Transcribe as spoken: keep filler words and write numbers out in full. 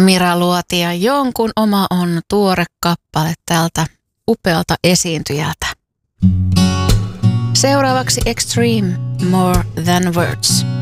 Mira Luoti ja Jonkun oma on tuore kappale tältä upealta esiintyjältä. Seuraavaksi Extreme, More Than Words.